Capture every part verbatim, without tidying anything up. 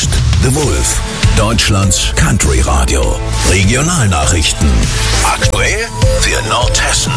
ist The Wolf, Deutschlands Country Radio. Regionalnachrichten. Aktuell für Nordhessen.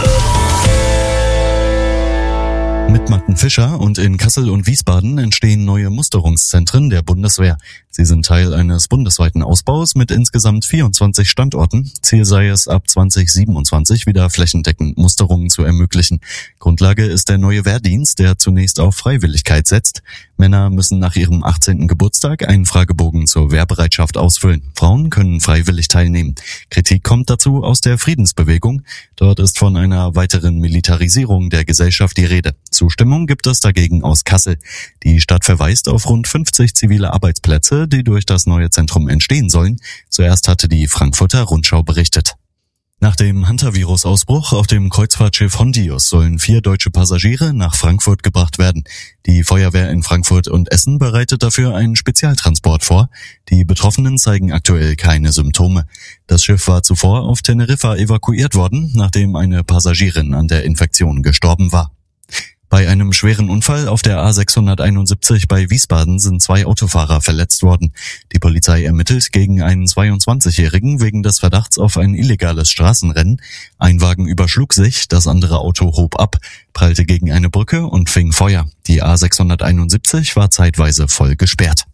Mit Martin Fischer und in Kassel und Wiesbaden entstehen neue Musterungszentren der Bundeswehr. Sie sind Teil eines bundesweiten Ausbaus mit insgesamt vierundzwanzig Standorten. Ziel sei es, ab zwanzig siebenundzwanzig wieder flächendeckend Musterungen zu ermöglichen. Grundlage ist der neue Wehrdienst, der zunächst auf Freiwilligkeit setzt. Männer müssen nach ihrem achtzehnten Geburtstag einen Fragebogen zur Wehrbereitschaft ausfüllen. Frauen können freiwillig teilnehmen. Kritik kommt dazu aus der Friedensbewegung. Dort ist von einer weiteren Militarisierung der Gesellschaft die Rede. Zustimmung gibt es dagegen aus Kassel. Die Stadt verweist auf rund fünfzig zivile Arbeitsplätze, die durch das neue Zentrum entstehen sollen. Zuerst hatte die Frankfurter Rundschau berichtet. Nach dem Hantavirus-Ausbruch auf dem Kreuzfahrtschiff Hondius sollen vier deutsche Passagiere nach Frankfurt gebracht werden. Die Feuerwehr in Frankfurt und Essen bereitet dafür einen Spezialtransport vor. Die Betroffenen zeigen aktuell keine Symptome. Das Schiff war zuvor auf Teneriffa evakuiert worden, nachdem eine Passagierin an der Infektion gestorben war. Bei einem schweren Unfall auf der A sechshunderteinundsiebzig bei Wiesbaden sind zwei Autofahrer verletzt worden. Die Polizei ermittelt gegen einen zweiundzwanzigjährigen wegen des Verdachts auf ein illegales Straßenrennen. Ein Wagen überschlug sich, das andere Auto hob ab, prallte gegen eine Brücke und fing Feuer. Die A sechshunderteinundsiebzig war zeitweise voll gesperrt.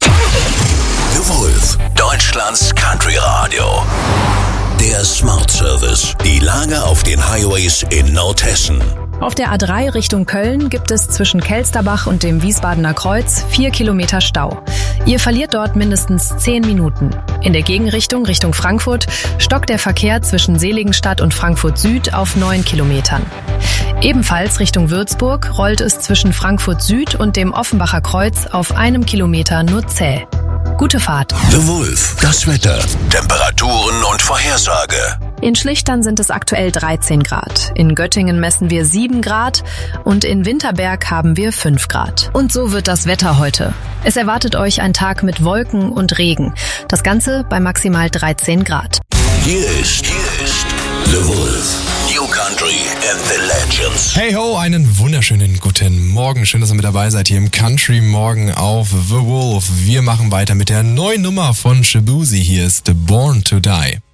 The Wolf, Deutschlands Country Radio. Der Smart Service. Die Lage auf den Highways in Nordhessen. Auf der A drei Richtung Köln gibt es zwischen Kelsterbach und dem Wiesbadener Kreuz vier Kilometer Stau. Ihr verliert dort mindestens zehn Minuten. In der Gegenrichtung Richtung Frankfurt stockt der Verkehr zwischen Seligenstadt und Frankfurt Süd auf neun Kilometern. Ebenfalls Richtung Würzburg rollt es zwischen Frankfurt Süd und dem Offenbacher Kreuz auf einem Kilometer nur zäh. Gute Fahrt. The Wolf, das Wetter, Temperaturen und Vorhersage. In Schlichtern sind es aktuell dreizehn Grad. In Göttingen messen wir sieben Grad und in Winterberg haben wir fünf Grad. Und so wird das Wetter heute. Es erwartet euch ein Tag mit Wolken und Regen. Das Ganze bei maximal dreizehn Grad. Hier ist, hier ist The Wolf. New Country and the Legends. Hey ho, einen wunderschönen guten Morgen. Schön, dass ihr mit dabei seid hier im Country Morgen auf The Wolf. Wir machen weiter mit der neuen Nummer von Shabuzi. Hier ist Born to Die.